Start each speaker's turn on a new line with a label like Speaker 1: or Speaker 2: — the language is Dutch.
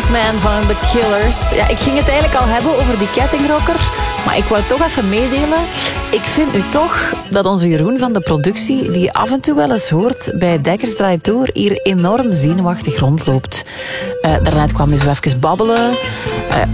Speaker 1: Policeman van The Killers. Ja, ik ging het eigenlijk al hebben over die kettingrocker, maar ik wou het toch even meedelen. Ik vind nu toch dat onze Jeroen van de productie, die je af en toe wel eens hoort bij Dekkers Draait Door, hier enorm zenuwachtig rondloopt. Daarnet kwam hij zo even babbelen.